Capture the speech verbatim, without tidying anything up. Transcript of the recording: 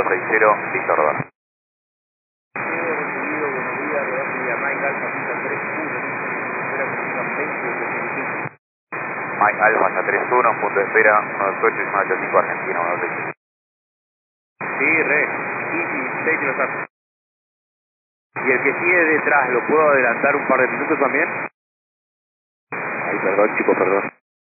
seis cero, listo, rodar. Recibido, buenos días, Rodolfo Mike Alfa tres uno, espera que tengan veinte ochenta y cinco. Mike Alfa tres uno, punto de espera, uno dos ocho, uno ocho cinco, Argentina, uno dos ocho. Sí, re, easy, seis los datos. ¿Y el que sigue detrás, lo puedo adelantar un par de minutos también? Ay, perdón, chico, perdón.